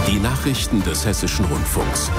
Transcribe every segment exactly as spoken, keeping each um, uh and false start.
Die Nachrichten des Hessischen Rundfunks.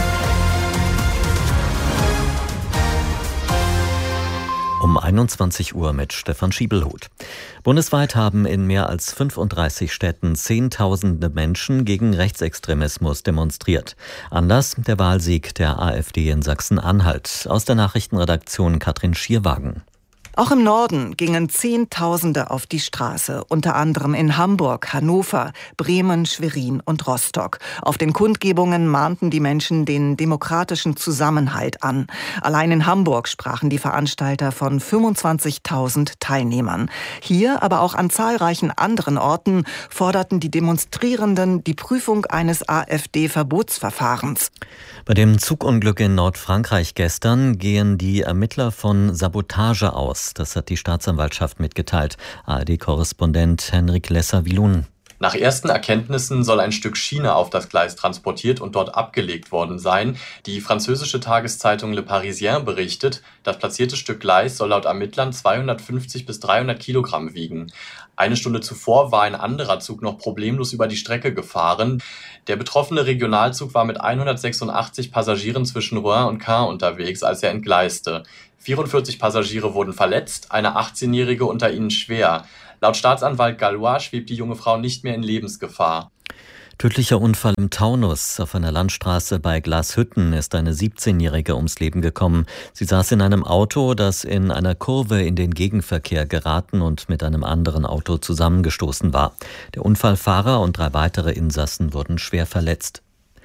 Um einundzwanzig Uhr mit Stefan Schiebelhuth. Bundesweit haben in mehr als fünfunddreißig Städten Zehntausende Menschen gegen Rechtsextremismus demonstriert. Anlass der Wahlsieg der AfD in Sachsen-Anhalt. Aus der Nachrichtenredaktion Katrin Schierwagen. Auch im Norden gingen Zehntausende auf die Straße, unter anderem in Hamburg, Hannover, Bremen, Schwerin und Rostock. Auf den Kundgebungen mahnten die Menschen den demokratischen Zusammenhalt an. Allein in Hamburg sprachen die Veranstalter von fünfundzwanzigtausend Teilnehmern. Hier, aber auch an zahlreichen anderen Orten, forderten die Demonstrierenden die Prüfung eines AfD-Verbotsverfahrens. Bei dem Zugunglück in Nordfrankreich gestern gehen die Ermittler von Sabotage aus. Das hat die Staatsanwaltschaft mitgeteilt. A R D-Korrespondent Henrik Lesser-Wilun. Nach ersten Erkenntnissen soll ein Stück Schiene auf das Gleis transportiert und dort abgelegt worden sein. Die französische Tageszeitung Le Parisien berichtet, das platzierte Stück Gleis soll laut Ermittlern zweihundertfünfzig bis dreihundert Kilogramm wiegen. Eine Stunde zuvor war ein anderer Zug noch problemlos über die Strecke gefahren. Der betroffene Regionalzug war mit hundertsechsundachtzig Passagieren zwischen Rouen und Caen unterwegs, als er entgleiste. vierundvierzig Passagiere wurden verletzt, eine achtzehnjährige unter ihnen schwer. Laut Staatsanwalt Gallois schwebt die junge Frau nicht mehr in Lebensgefahr. Tödlicher Unfall im Taunus. Auf einer Landstraße bei Glashütten ist eine siebzehnjährige ums Leben gekommen. Sie saß in einem Auto, das in einer Kurve in den Gegenverkehr geraten und mit einem anderen Auto zusammengestoßen war. Der Unfallfahrer und drei weitere Insassen wurden schwer verletzt.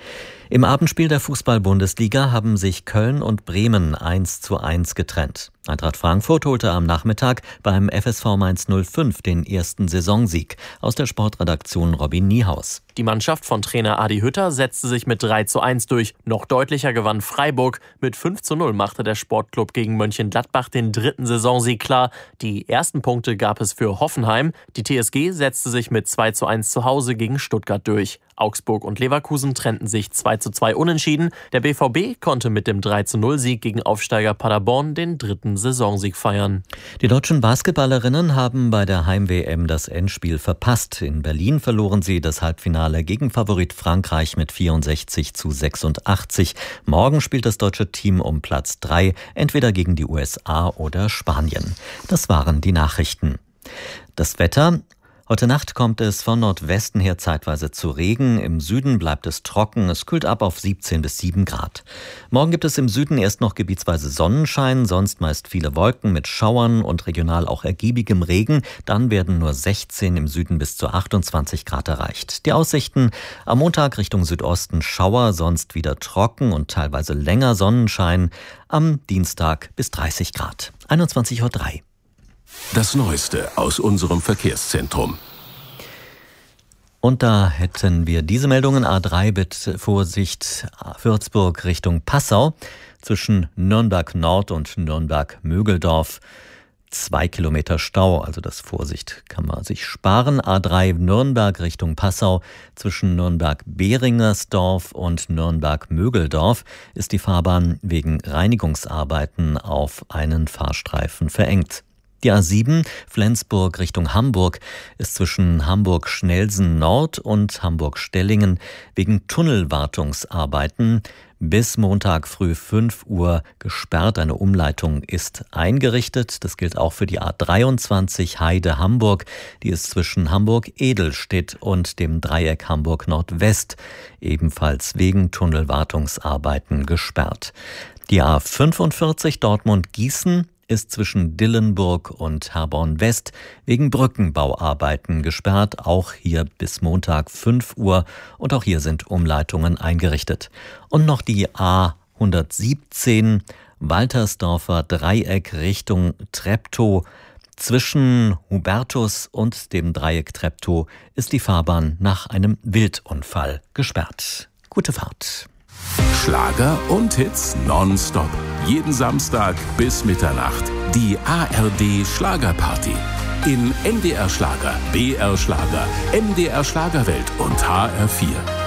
Im Abendspiel der Fußball-Bundesliga haben sich Köln und Bremen eins zu eins getrennt. Eintracht Frankfurt holte am Nachmittag beim F S V Mainz null fünf den ersten Saisonsieg. Aus der Sportredaktion Robin Niehaus. Die Mannschaft von Trainer Adi Hütter setzte sich mit drei zu eins durch. Noch deutlicher gewann Freiburg. Mit fünf zu null machte der Sportclub gegen Mönchengladbach den dritten Saisonsieg klar. Die ersten Punkte gab es für Hoffenheim. Die T S G setzte sich mit zwei zu eins zu Hause gegen Stuttgart durch. Augsburg und Leverkusen trennten sich zwei zu zwei unentschieden. Der B V B konnte mit dem drei zu null Sieg gegen Aufsteiger Paderborn den dritten Saisonsieg feiern. Die deutschen Basketballerinnen haben bei der Heim-W M das Endspiel verpasst. In Berlin verloren sie das Halbfinale gegen Favorit Frankreich mit vierundsechzig zu sechsundachtzig. Morgen spielt das deutsche Team um Platz drei, entweder gegen die U S A oder Spanien. Das waren die Nachrichten. Das Wetter. Heute Nacht kommt es von Nordwesten her zeitweise zu Regen. Im Süden bleibt es trocken. Es kühlt ab auf siebzehn bis sieben Grad. Morgen gibt es im Süden erst noch gebietsweise Sonnenschein, sonst meist viele Wolken mit Schauern und regional auch ergiebigem Regen. Dann werden nur sechzehn, im Süden bis zu achtundzwanzig Grad erreicht. Die Aussichten: am Montag Richtung Südosten Schauer, sonst wieder trocken und teilweise länger Sonnenschein. Am Dienstag bis dreißig Grad. einundzwanzig Uhr drei. Das Neueste aus unserem Verkehrszentrum. Und da hätten wir diese Meldungen. A drei bitte Vorsicht, Würzburg Richtung Passau. Zwischen Nürnberg Nord und Nürnberg Mögeldorf. Zwei Kilometer Stau, also das Vorsicht kann man sich sparen. A drei Nürnberg Richtung Passau. Zwischen Nürnberg-Behringersdorf und Nürnberg-Mögeldorf ist die Fahrbahn wegen Reinigungsarbeiten auf einen Fahrstreifen verengt. Die A sieben Flensburg Richtung Hamburg ist zwischen Hamburg-Schnelsen Nord und Hamburg-Stellingen wegen Tunnelwartungsarbeiten bis Montag früh fünf Uhr gesperrt. Eine Umleitung ist eingerichtet. Das gilt auch für die A dreiundzwanzig Heide-Hamburg. Die ist zwischen Hamburg-Edelstedt und dem Dreieck Hamburg-Nordwest ebenfalls wegen Tunnelwartungsarbeiten gesperrt. Die A fünfundvierzig Dortmund-Gießen ist zwischen Dillenburg und Herborn West wegen Brückenbauarbeiten gesperrt, auch hier bis Montag fünf Uhr, und auch hier sind Umleitungen eingerichtet. Und noch die A hundertsiebzehn Waltersdorfer Dreieck Richtung Treptow. Zwischen Hubertus und dem Dreieck Treptow ist die Fahrbahn nach einem Wildunfall gesperrt. Gute Fahrt. Schlager und Hits nonstop. Jeden Samstag bis Mitternacht. Die A R D Schlagerparty. In N D R Schlager, B R Schlager, M D R Schlagerwelt und H R vier.